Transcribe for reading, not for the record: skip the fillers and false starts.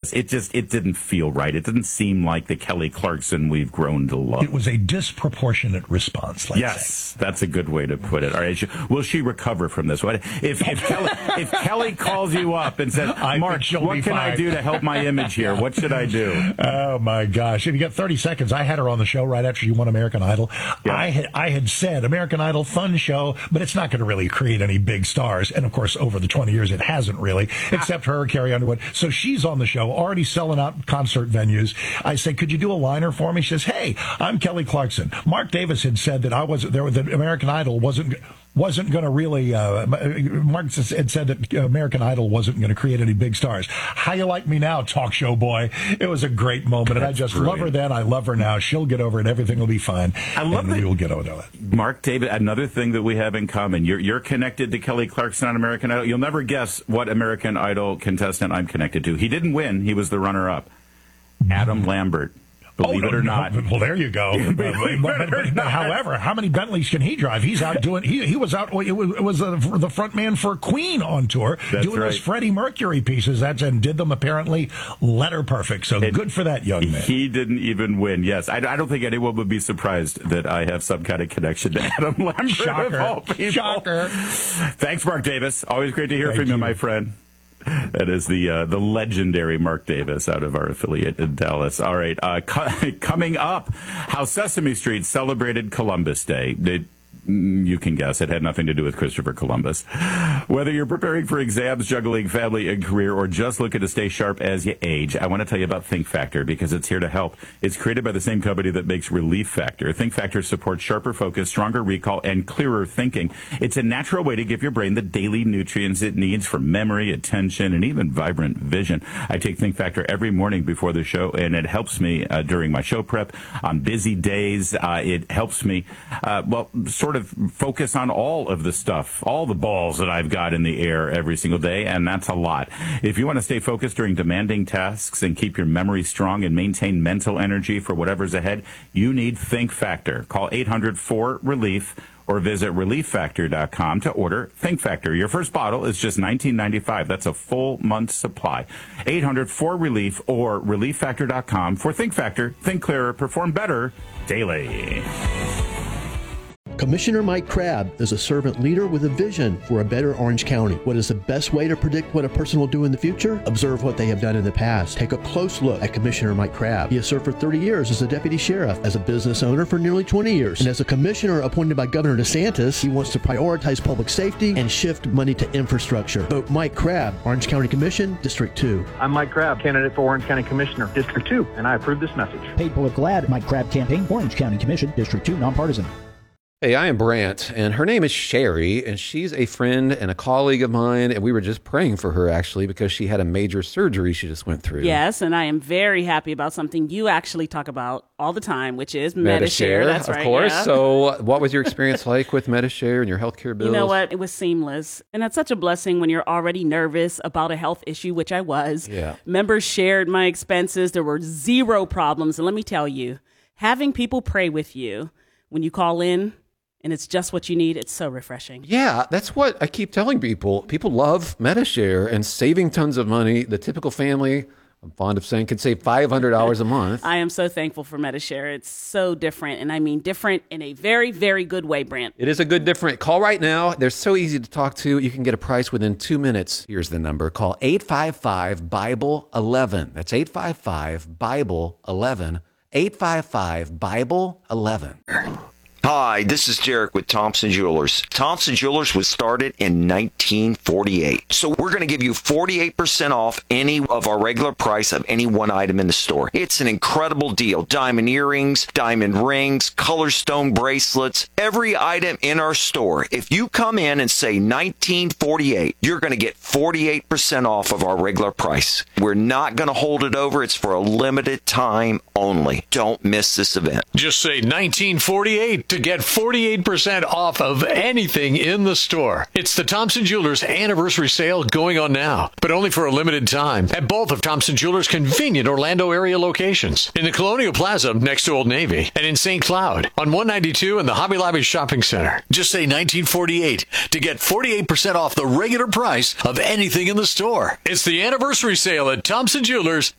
was. It didn't feel right. It didn't seem like the Kelly Clarkson we've grown to love. It was a disproportionate response, let's say. That's a good way to put it. All right, will she recover from this? If Kelly calls you up and says, Mark, what can I do to help my image here? What should I do? Oh, my gosh. If you got 30 seconds, I had her on the show right after she won American Idol. Yeah. I had said, American Idol, fun show, but it's not going to really create any big stars. And, of course, over the 20 years, it hasn't really, except her, Carrie Underwood. So she's on the show, already selling out concert venues. I say, could you do a liner for me? She says, hey, I'm Kelly Clarkson. Mark Davis had said that that American Idol wasn't going to really, Mark had said that American Idol wasn't going to create any big stars. How you like me now, talk show boy? It was a great moment, and I just love her then. I love her now. She'll get over it. Everything will be fine. I love that. We will get over it. Mark, David, another thing that we have in common. You're connected to Kelly Clarkson on American Idol. You'll never guess what American Idol contestant I'm connected to. He didn't win. He was the runner-up. Adam Lambert. Believe it or not. Well, there you go. However, how many Bentleys can he drive? He's out doing. He was out. It was the front man for Queen on tour, doing those Freddie Mercury pieces. And did them apparently letter perfect. So good for that young man. He didn't even win. Yes, I don't think anyone would be surprised that I have some kind of connection to Adam Lambert. Shocker. Thanks, Mark Davis. Always great to hear from you, my friend. That is the legendary Mark Davis out of our affiliate in Dallas. All right, coming up, how Sesame Street celebrated Columbus Day. You can guess. It had nothing to do with Christopher Columbus. Whether you're preparing for exams, juggling family and career, or just looking to stay sharp as you age, I want to tell you about Think Factor because it's here to help. It's created by the same company that makes Relief Factor. Think Factor supports sharper focus, stronger recall, and clearer thinking. It's a natural way to give your brain the daily nutrients it needs for memory, attention, and even vibrant vision. I take Think Factor every morning before the show, and it helps me during my show prep on busy days. It helps me, sort of focus on all of the stuff, all the balls that I've got in the air every single day, and that's a lot. If you want to stay focused during demanding tasks and keep your memory strong and maintain mental energy for whatever's ahead, you need Think Factor. Call 800-4RELIEF or visit relieffactor.com to order Think Factor. Your first bottle is just $19.95. That's a full month's supply. 800-4RELIEF or relieffactor.com for Think Factor. Think clearer, perform better daily. Commissioner Mike Crabb is a servant leader with a vision for a better Orange County. What is the best way to predict what a person will do in the future? Observe what they have done in the past. Take a close look at Commissioner Mike Crabb. He has served for 30 years as a deputy sheriff, as a business owner for nearly 20 years, and as a commissioner appointed by Governor DeSantis. He wants to prioritize public safety and shift money to infrastructure. Vote Mike Crabb, Orange County Commission, District 2. I'm Mike Crabb, candidate for Orange County Commissioner, District 2, and I approve this message. Paid political ad, Mike Crabb campaign, Orange County Commission, District 2, nonpartisan. Hey, I am Brant, and her name is Sherry, and she's a friend and a colleague of mine, and we were just praying for her, actually, because she had a major surgery she just went through. Yes, and I am very happy about something you actually talk about all the time, which is Medi-Share. That's right, of course. Yeah. So what was your experience like with Medi-Share and your healthcare bills? You know what? It was seamless, and that's such a blessing when you're already nervous about a health issue, which I was. Yeah. Members shared my expenses. There were zero problems, and let me tell you, having people pray with you when you call in, and it's just what you need. It's so refreshing. Yeah, that's what I keep telling people. People love Medi-Share and saving tons of money. The typical family, I'm fond of saying, could save $500 a month. I am so thankful for Medi-Share. It's so different, and I mean different in a very, very good way, Brant. It is a good different. Call right now. They're so easy to talk to. You can get a price within 2 minutes. Here's the number. Call 855-BIBLE-11. That's 855-BIBLE-11. 855-BIBLE-11. Hi, this is Jarek with Thompson Jewelers. Thompson Jewelers was started in 1948. So we're going to give you 48% off any of our regular price of any one item in the store. It's an incredible deal. Diamond earrings, diamond rings, color stone bracelets, every item in our store. If you come in and say 1948, you're going to get 48% off of our regular price. We're not going to hold it over. It's for a limited time only. Don't miss this event. Just say 1948 to get 48% off of anything in the store. It's the Thompson Jewelers anniversary sale going on now, but only for a limited time at both of Thompson Jewelers' convenient Orlando area locations. In the Colonial Plaza next to Old Navy and in St. Cloud on 192 in the Hobby Lobby Shopping Center. Just say 1948 to get 48% off the regular price of anything in the store. It's the anniversary sale at Thompson Jewelers.